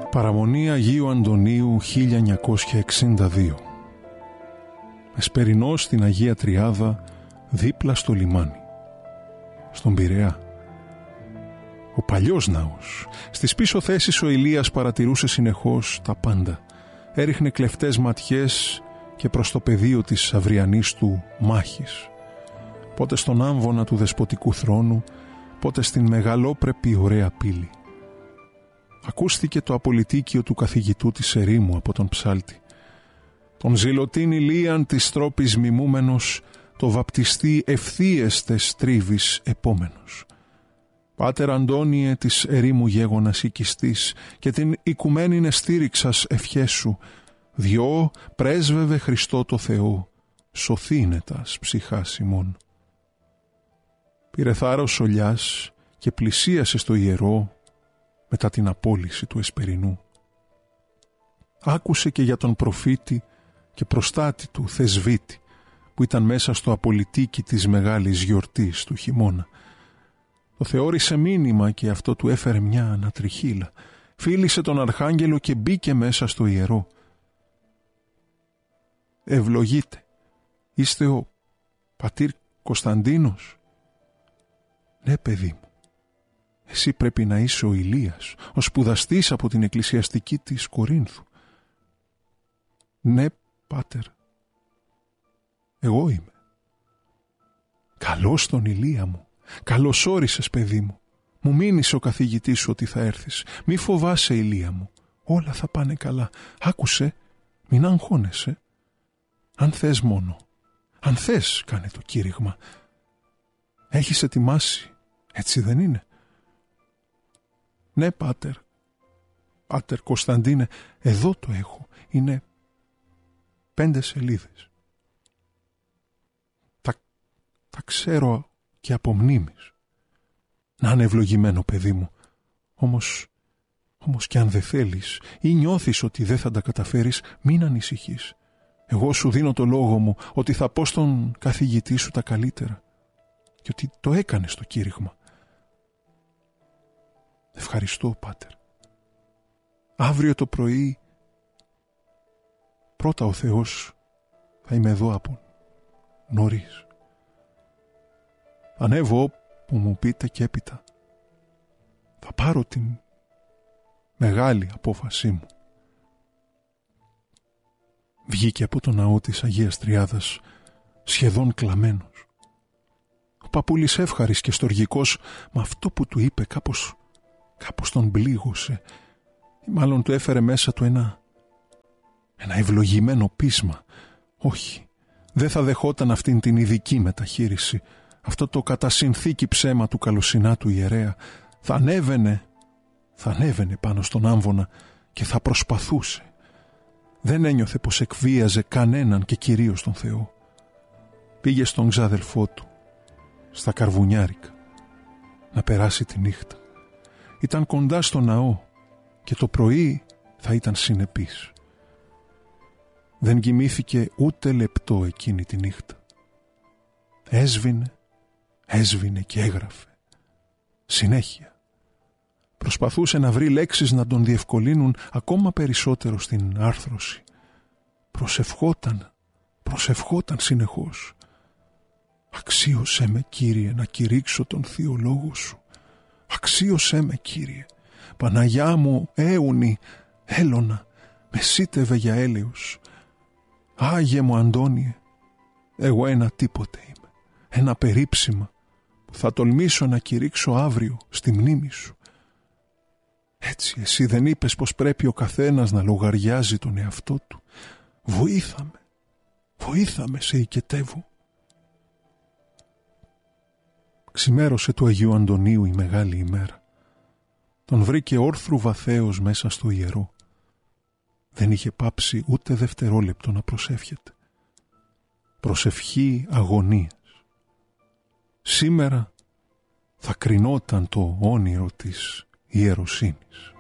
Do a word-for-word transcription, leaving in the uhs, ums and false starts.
Παραμονή Αγίου Αντωνίου χίλια εννιακόσια εξήντα δύο. Εσπερινός στην Αγία Τριάδα, δίπλα στο λιμάνι, στον Πειραιά. Ο παλιός ναός. Στις πίσω θέσεις ο Ηλίας παρατηρούσε συνεχώς τα πάντα. Έριχνε κλεφτές ματιές και προς το πεδίο της αυριανής του μάχης. Πότε στον άμβονα του δεσποτικού θρόνου, πότε στην μεγαλόπρεπη ωραία πύλη. Ακούστηκε το απολυτίκιο του καθηγητού της ερήμου από τον ψάλτη. Τον ζηλωτήν Ηλίαν της τρόπης μιμούμενος, το βαπτιστή ευθείες τες τρίβης επόμενος. Πάτερ Αντώνιε της ερήμου γέγονας οικιστής και την οικουμένην στήριξας ευχές σου, διό πρέσβευε Χριστό το Θεό, σωθήνετας ψυχάς ημών. Πήρε θάρρος Ολιάς και πλησίασε στο ιερό μετά την απόλυση του Εσπερινού. Άκουσε και για τον προφήτη και προστάτη του Θεσβήτη που ήταν μέσα στο απολυτίκι της μεγάλης γιορτής του χειμώνα. Το θεώρησε μήνυμα και αυτό του έφερε μια ανατριχύλα. Φίλησε τον Αρχάγγελο και μπήκε μέσα στο ιερό. «Ευλογείτε, είστε ο πατήρ Κωνσταντίνος?» «Ναι, παιδί μου, εσύ πρέπει να είσαι ο Ηλίας, ο σπουδαστής από την εκκλησιαστική της Κορίνθου». «Ναι, πάτερ, εγώ είμαι». «Καλώς τον Ηλία μου, καλώς όρισες, παιδί μου. Μου μείνεις ο καθηγητής σου ότι θα έρθεις. Μη φοβάσαι, Ηλία μου, όλα θα πάνε καλά. Άκουσε, μην αγχώνεσαι. Αν θες μόνο, αν θες κάνε το κήρυγμα. Έχεις ετοιμάσει, έτσι δεν είναι?» «Ναι, πάτερ, πάτερ Κωνσταντίνε, εδώ το έχω. Είναι πέντε σελίδες. Τα, τα ξέρω και από μνήμης. Να είναι ευλογημένο, παιδί μου. Όμως, όμως κι αν δεν θέλεις ή νιώθεις ότι δεν θα τα καταφέρεις, μην ανησυχείς. Εγώ σου δίνω το λόγο μου ότι θα πω στον καθηγητή σου τα καλύτερα και ότι το έκανες το κήρυγμα». «Ευχαριστώ, πάτερ. Αύριο το πρωί πρώτα ο Θεός θα είμαι εδώ από νωρίς. Ανέβω όπου μου πείτε και έπειτα θα πάρω την μεγάλη απόφασή μου». Βγήκε από το ναό της Αγίας Τριάδας σχεδόν κλαμμένος. Ο παππούλης εύχαρης και στοργικός με αυτό που του είπε κάπως, κάπως τον πλήγωσε ή μάλλον του έφερε μέσα του ένα, ένα ευλογημένο πείσμα. Όχι, δεν θα δεχόταν αυτήν την ειδική μεταχείριση, αυτό το κατά συνθήκη ψέμα του καλοσυνάτου ιερέα. Θα ανέβαινε, θα ανέβαινε πάνω στον άμβονα και θα προσπαθούσε. Δεν ένιωθε πως εκβίαζε κανέναν και κυρίως τον Θεό. Πήγε στον ξάδελφό του, στα Καρβουνιάρικα, να περάσει τη νύχτα. Ήταν κοντά στο ναό και το πρωί θα ήταν συνεπής. Δεν κοιμήθηκε ούτε λεπτό εκείνη τη νύχτα. Έσβηνε, έσβηνε και έγραφε. Συνέχεια. Προσπαθούσε να βρει λέξεις να τον διευκολύνουν ακόμα περισσότερο στην άρθρωση. Προσευχόταν, προσευχόταν συνεχώς. «Αξίωσέ με, Κύριε, να κηρύξω τον Θείο Λόγο Σου. Αξίωσέ με, Κύριε. Παναγιά μου, έουνη, έλωνα, με σύτευε για έλεος. Άγιε μου Αντώνιε, εγώ ένα τίποτε είμαι, ένα περίψημα που θα τολμήσω να κηρύξω αύριο στη μνήμη Σου. Έτσι εσύ δεν είπες πως πρέπει ο καθένας να λογαριάζει τον εαυτό του? Βοήθαμε, βοήθαμε, σε οικετεύω». Ξημέρωσε του Αγίου Αντωνίου η μεγάλη ημέρα. Τον βρήκε όρθρου βαθέως μέσα στο ιερό. Δεν είχε πάψει ούτε δευτερόλεπτο να προσεύχεται. Προσευχή αγωνίας. Σήμερα θα κρινόταν το όνειρο της ιεροσύνης.